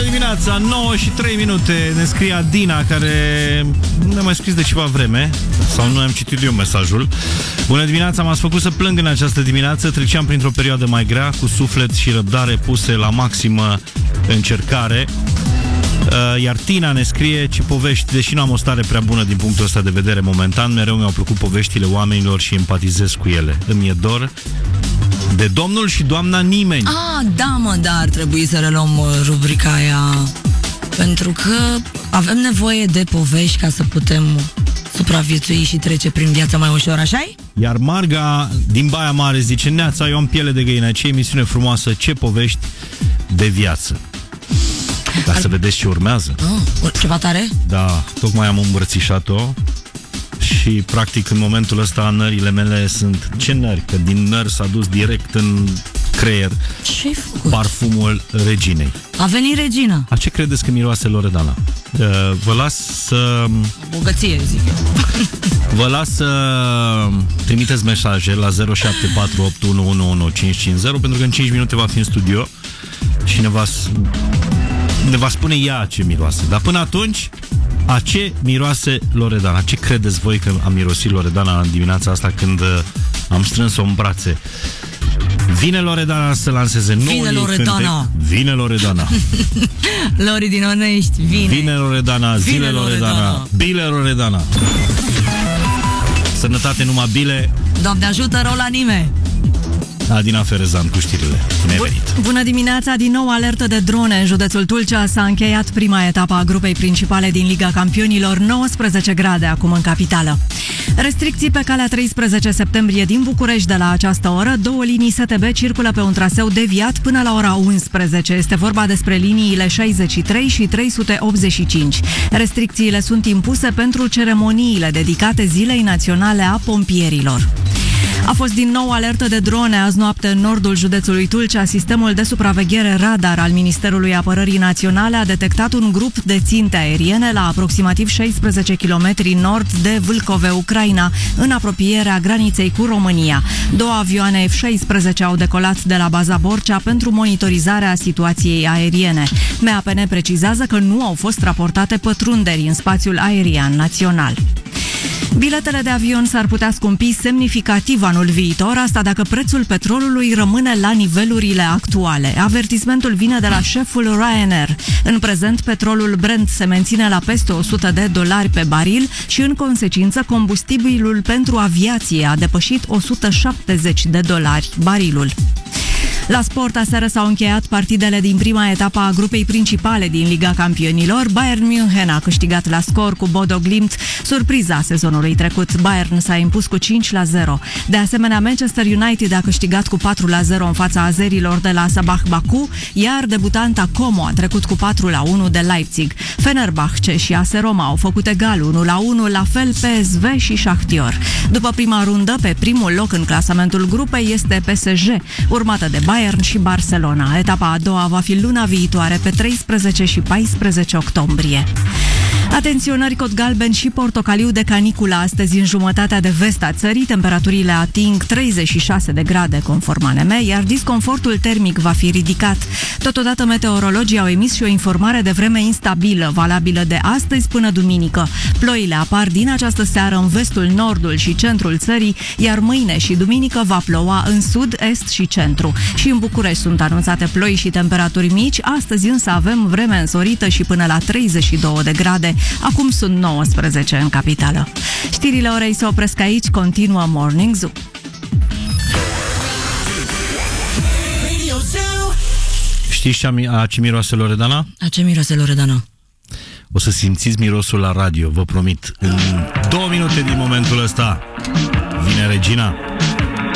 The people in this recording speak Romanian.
Bună dimineața, 9 și 3 minute. Ne scrie Adina, care ne-a mai scris de ceva vreme, sau nu am citit eu mesajul. Bună dimineața, m-ați făcut să plâng în această dimineață. Treceam printr-o perioadă mai grea, cu suflet și răbdare puse la maximă încercare. Iar Tina ne scrie: ce povești, deși nu am o stare prea bună din punctul ăsta de vedere momentan, mereu mi-au plăcut poveștile oamenilor și empatizez cu ele. Îmi e dor de domnul și doamna nimeni. Da, mă, dar ar trebui să reluăm rubrica aia, pentru că avem nevoie de povești ca să putem supraviețui și trece prin viața mai ușor, așa-i? Iar Marga din Baia Mare zice: neața, eu am piele de găină, ce emisiune frumoasă, ce povești de viață. Dar să vedeți ce urmează. Ceva tare? Da, tocmai am îmbrățișat-o și practic în momentul ăsta nările mele sunt... Ce nări? Că din nări s-a dus direct în creier. Ce-ai făcut? Parfumul reginei. A venit regina. A ce credeți că miroase Loredana? Vă las să... Bogăție, zic eu. Vă las să trimiteți mesaje la 0748111550, pentru că în 5 minute va fi în studio și ne va spune ea ce miroase. Dar până atunci, a ce miroase Loredana? Ce credeți voi că a mirosit Loredana în dimineața asta când am strâns-o în brațe? Vine Loredana să lanseze noul Vine Loredana. cântec. Vine Loredana. Lori din Onești, vine. Vine Loredana, zile Loredana. Bile Loredana. Sănătate numai bile. Doamne ajută, rău la nimeni. Adina Ferezan cu știrile. Bună dimineața, din nou alertă de drone. În județul Tulcea s-a încheiat prima etapă a grupei principale din Liga Campionilor, 19 grade acum în capitală. Restricții pe calea 13 septembrie din București de la această oră. 2 linii STB circulă pe un traseu deviat până la ora 11. Este vorba despre liniile 63 și 385. Restricțiile sunt impuse pentru ceremoniile dedicate Zilei Naționale a Pompierilor. A fost din nou alertă de drone azi noapte în nordul județului Tulcea. Sistemul de supraveghere radar al Ministerului Apărării Naționale a detectat un grup de ținte aeriene la aproximativ 16 km nord de Vâlcove, Ucraina, în apropierea graniței cu România. 2 avioane F-16 au decolat de la baza Borcea pentru monitorizarea situației aeriene. MAPN precizează că nu au fost raportate pătrunderi în spațiul aerian național. Biletele de avion s-ar putea scumpi semnificativ anul viitor, asta dacă prețul petrolului rămâne la nivelurile actuale. Avertismentul vine de la șeful Ryanair. În prezent, petrolul Brent se menține la peste $100 pe baril și, în consecință, combustibilul pentru aviație a depășit $170 barilul. La sport, aseară s-au încheiat partidele din prima etapă a grupei principale din Liga Campionilor. Bayern München a câștigat la scor cu Bodo Glimt, surpriza sezonului trecut. Bayern s-a impus cu 5-0. De asemenea, Manchester United a câștigat cu 4-0 în fața azerilor de la Sabah Baku, iar debutanta Como a trecut cu 4-1 de Leipzig. Fenerbahce și AS Roma au făcut egal 1-1, la fel PSV și Shakhtar. După prima rundă, pe primul loc în clasamentul grupei este PSG, urmată de Bayern și Barcelona. Etapa a doua va fi luna viitoare, pe 13 și 14 octombrie. Atenționări, cod galben și portocaliu de caniculă astăzi în jumătatea de vest a țării. Temperaturile ating 36 de grade conform ANM, iar disconfortul termic va fi ridicat. Totodată, meteorologii au emis și o informare de vreme instabilă, valabilă de astăzi până duminică. Ploile apar din această seară în vestul, nordul și centrul țării, iar mâine și duminică va ploua în sud, est și centru. Și în București sunt anunțate ploi și temperaturi mici. Astăzi însă avem vreme însorită și până la 32 de grade. Acum sunt 19 în capitală. Știrile orei se opresc aici, continuă Morning Zoo. Știți a ce miroase Loredana? A ce miroase Loredana? O să simțiți mirosul la radio, vă promit. În 2 minute din momentul ăsta vine regina.